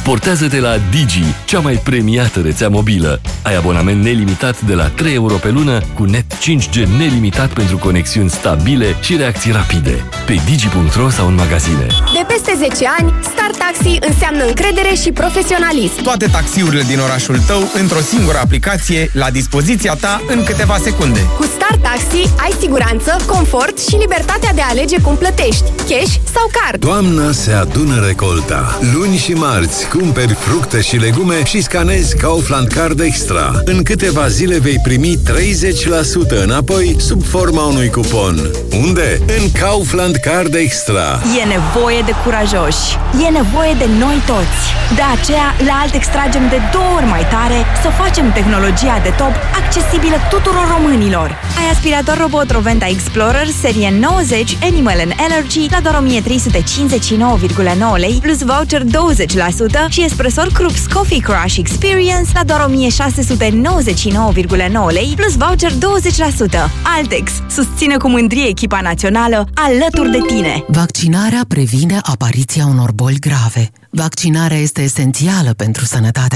Portează-te la Digi, cea mai premiată rețea mobilă. Ai abonament nelimitat de la 3 euro pe lună, cu net 5G nelimitat pentru conexiuni stabile și reacții rapide. Pe digi.ro sau în magazine. De peste 10 ani, Star Taxi înseamnă încredere și profesionalism. Toate taxiurile din orașul tău într-o singură aplicație, la dispoziția ta în câteva secunde. Cu Star Taxi ai siguranță, confort și libertatea de a alege cum plătești, cash sau card. Toamna se adună recolta. Luni și marți cumperi fructe și legume și scanezi Kaufland Card Extra. În câteva zile vei primi 30% înapoi sub forma unui cupon. Unde? În Kaufland Card Extra. E nevoie de curajoși. E nevoie de noi toți. De aceea, la Alt extragem de 2 ori mai tare să facem tehnologia de top accesibilă tuturor românilor. Ai aspirator robot Roventa Explorer serie 90 Animal and Energy la doar 1359,9 lei plus voucher 20% și espresor Krups Coffee Crush Experience la doar 1699,9 lei plus voucher 20%. Altex susține cu mândrie echipa națională alături de tine. Vaccinarea previne apariția unor boli grave. Vaccinarea este esențială pentru sănătatea